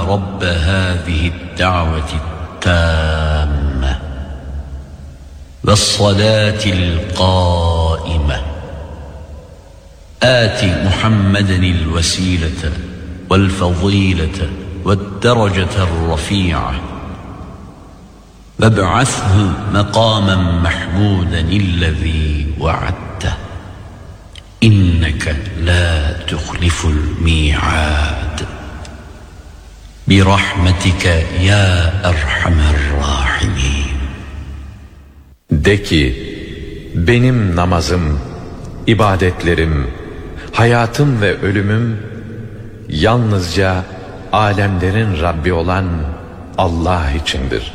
رب هذه الدعوة التامة والصلاة القائمة آت محمدا الوسيلة والفضيلة والدرجة الرفيعة وابعثه مقاما محمودا الذي وعدته إنك لا تخلف الميعاد برحمتك يا أرحم الراحمين. De ki, benim namazım, ibadetlerim, hayatım ve ölümüm yalnızca alemlerin Rabbi olan Allah içindir.